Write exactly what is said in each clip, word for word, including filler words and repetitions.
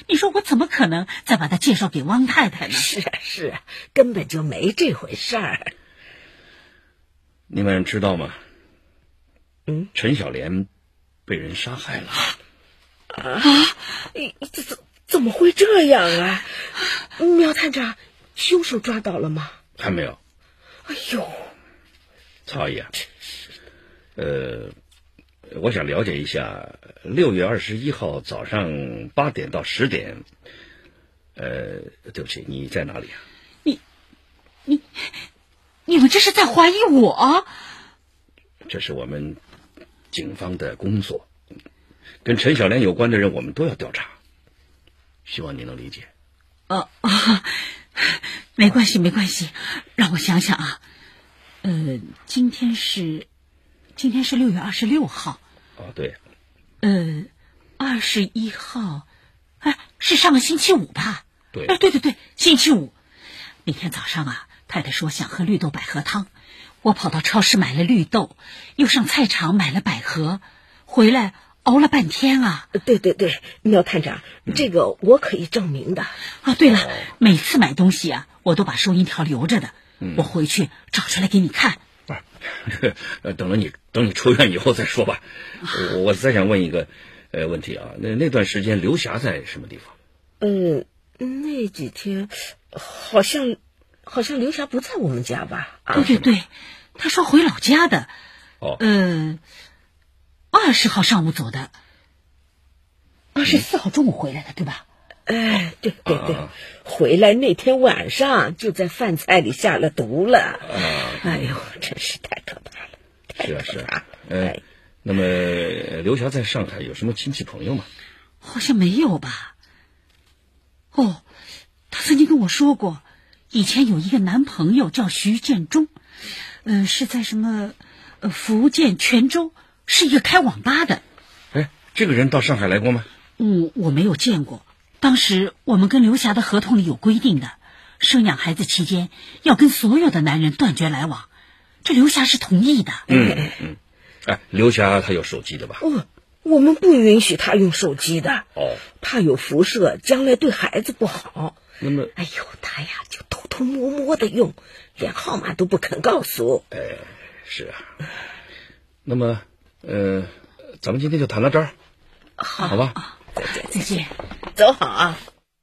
你说我怎么可能再把他介绍给汪太太呢？ 是啊是啊，根本就没这回事儿。 你们知道吗？ 嗯， 陈小莲被人杀害了。 啊，怎怎怎么会这样啊？苗探长，凶手抓到了吗？ 还没有。 哎呦， 曹阿姨啊，呃，我想了解一下，六月二十一号早上八点到十点，呃，对不起，你在哪里啊？ 你，你，你们这是在怀疑我？ 这是我们警方的工作，跟陈小莲有关的人，我们都要调查，希望你能理解。 哦哦，没关系，没关系，让我想想啊，呃，今天是，今天是六月二十六号。 哦，对。 呃，二十一号，哎，是上个星期五吧？ 对。 哎，对对对，星期五。那天早上啊，太太说想喝绿豆百合汤，我跑到超市买了绿豆，又上菜场买了百合，回来熬了半天啊。 对对对，苗探长，嗯、这个我可以证明的。 啊，对了，哦、每次买东西啊，我都把收银条留着的，嗯、我回去找出来给你看。 不是，等了你，等你出院以后再说吧。我我再想问一个呃问题啊，那那段时间刘霞在什么地方？ 嗯，那几天好像好像刘霞不在我们家吧？ 啊、对对对，他说回老家的。 哦， 呃，二十号上午走的，二十四号中午回来的，对吧？ 哎，对对对，啊、回来那天晚上就在饭菜里下了毒了。 啊、 哎呦，真是太可怕了！ 是啊是啊，哎，那么刘霞在上海有什么亲戚朋友吗？ 好像没有吧。哦，他曾经跟我说过，以前有一个男朋友叫徐建忠，嗯、呃，是在什么呃福建泉州，是一个开网吧的。 哎，这个人到上海来过吗？ 嗯，我没有见过。当时我们跟刘霞的合同里有规定的，生养孩子期间要跟所有的男人断绝来往，这刘霞是同意的。 嗯嗯嗯，哎，刘霞她有手机的吧？ 哦，我们不允许她用手机的。 哦， 怕有辐射，将来对孩子不好。 那么， 哎呦，她呀就偷偷摸摸的用，连号码都不肯告诉。 哎，是啊。那么，呃，咱们今天就谈到这儿， 好， 好吧？ 再见， 再见， 走好啊。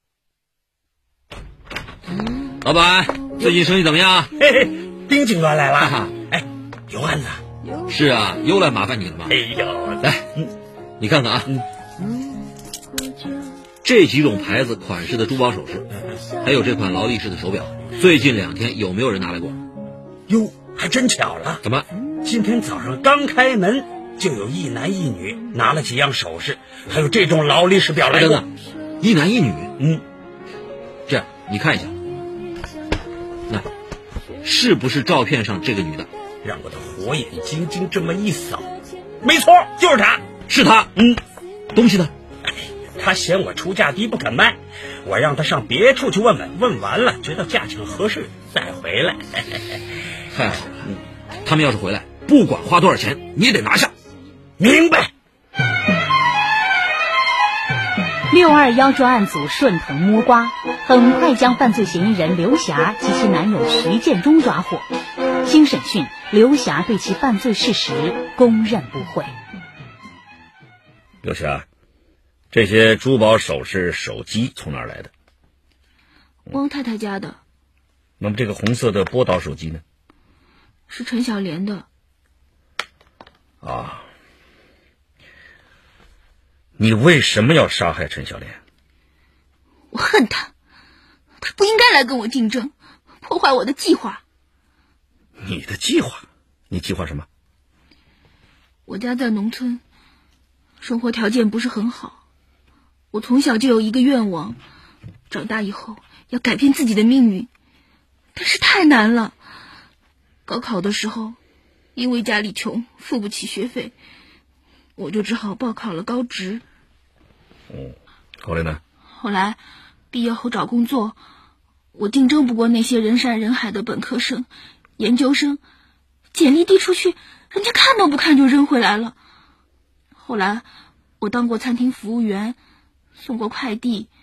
老板，最近生意怎么样？ 嘿嘿，丁警官来了。哎，有案子？ 是啊，又来麻烦你了吗？ 哎呦， 来，嗯，你看看啊，嗯，这几种牌子款式的珠宝首饰，还有这款劳力士的手表，最近两天有没有人拿来过？ 哟，还真巧了。 怎么？ 今天早上刚开门，就有一男一女拿了几样首饰，还有这种劳力士表来过。 一男一女？ 嗯， 这样你看一下，那是不是照片上这个女的？ 让我的火眼金睛这么一扫，没错，就是她， 是她。 嗯， 东西呢？ 她嫌我出价低不肯卖，我让她上别处去问问，问完了觉得价钱合适再回来。 太好了，嗯，他们要是回来，不管花多少钱，你也得拿下。 明白。 六二幺专案组顺藤摸瓜，很快将犯罪嫌疑人刘霞及其男友徐建忠抓获。经审讯，刘霞对其犯罪事实供认不讳。 刘霞，这些珠宝首饰、手机从哪儿来的？ 汪太太家的。 那么这个红色的波导手机呢？ 是陈小莲的。 啊，你为什么要杀害陈小莲？ 我恨他，他不应该来跟我竞争，破坏我的计划。 你的计划？你计划什么？ 我家在农村，生活条件不是很好。我从小就有一个愿望，长大以后要改变自己的命运，但是太难了。高考的时候，因为家里穷，付不起学费，我就只好报考了高职。 嗯，后来呢？ 后来毕业后找工作，我竞争不过那些人山人海的本科生、研究生，简历递出去，人家看都不看就扔回来了。后来我当过餐厅服务员，送过快递，